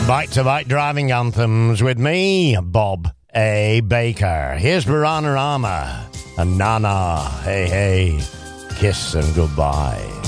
Bite-to-bite driving anthems with me, Bob A. Baker. Here's Baranarama and Nana. Hey, hey, kiss and goodbye.